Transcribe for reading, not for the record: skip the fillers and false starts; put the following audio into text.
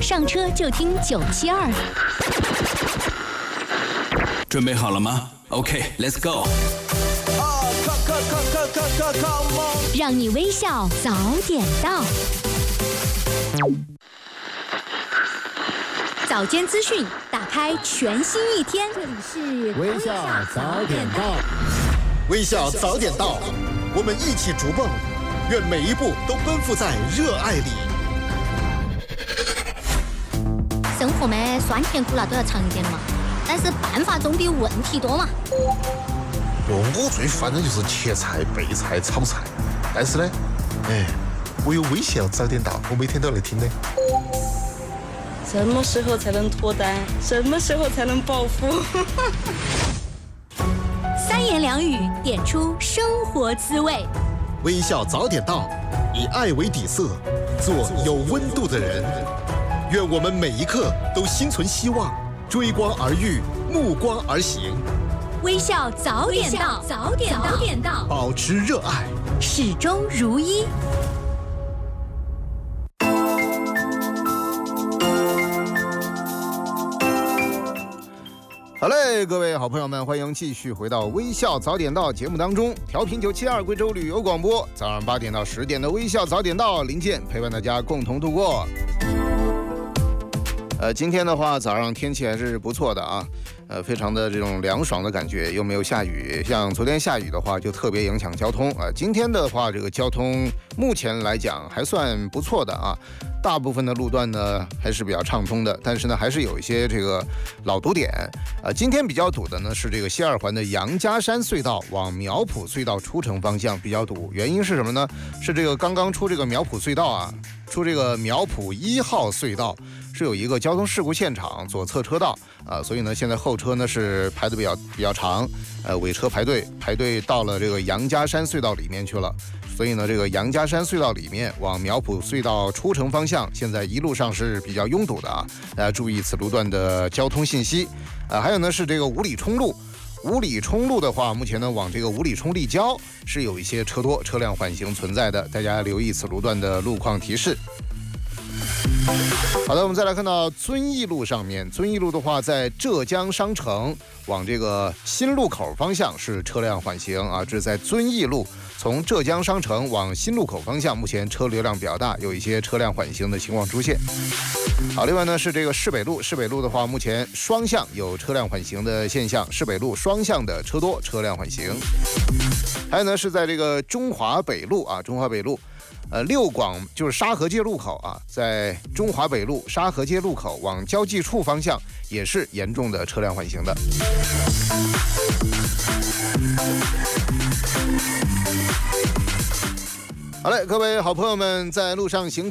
上车就听972。 准备好了吗 ？OK，Let's go。 让你微笑早点到。早间资讯，打开全新一天。这里是微笑早点到， 微笑早点到，我们一起逐梦，愿每一步都奔赴在热爱里。 生活嘛，酸甜苦辣都要尝一点嘛，但是办法总比问题多嘛。 我最烦的就是切菜、备菜、炒菜，但是呢，我有微笑早点到，我每天都来听的。 什么时候才能脱单？什么时候才能暴富？ 三言两语点出生活滋味。 微笑早点到，以爱为底色，做有温度的人。愿我们每一刻都心存希望，追光而遇，目光而行。 微笑早点到，早点到， 保持热爱， 始终如一。 好嘞，各位好朋友们，欢迎继续回到微笑早点到节目当中，调频972贵州旅游广播，早上8点到10点的微笑早点到，林健陪伴大家共同度过。今天的话，早上天气还是不错的啊，非常的这种凉爽的感觉，又没有下雨。像昨天下雨的话，就特别影响交通啊。今天的话，这个交通目前来讲还算不错的啊，大部分的路段呢还是比较畅通的，但是呢还是有一些这个老堵点。今天比较堵的呢是这个西二环的杨家山隧道往苗圃隧道出城方向比较堵，原因是什么呢？是这个刚刚出这个苗圃隧道啊，出这个苗圃1号隧道。是有一个交通事故现场左侧车道啊，所以呢，现在后车呢是排的比较长，尾车排队到了这个杨家山隧道里面去了，所以呢，这个杨家山隧道里面往苗圃隧道出城方向，现在一路上是比较拥堵的啊，大家注意此路段的交通信息还有呢是这个五里冲路。五里冲路的话，目前呢往这个五里冲立交是有一些车多，车辆缓行存在的，大家留意此路段的路况提示。好的，我们再来看到遵义路上面，遵义路的话，在浙江商城往这个新路口方向是车辆缓行啊，这是在遵义路从浙江商城往新路口方向，目前车流量比较大，有一些车辆缓行的情况出现。好，另外呢是这个市北路，市北路的话，目前双向有车辆缓行的现象，市北路双向的车多，车辆缓行。还有呢是在这个中华北路啊，中华北路。六广就是沙河街路口啊，在中华北路沙河街路口往交际处方向也是严重的车辆缓行的。好嘞，各位好朋友们，在路上行